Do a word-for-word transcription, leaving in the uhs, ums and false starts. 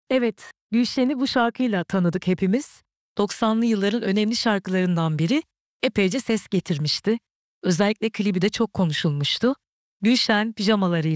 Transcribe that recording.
Evet, Gülşen'i bu şarkıyla tanıdık hepimiz. doksanlı yılların önemli şarkılarından biri, epeyce ses getirmişti. Özellikle klibi de çok konuşulmuştu. Gülşen pijamalarıyla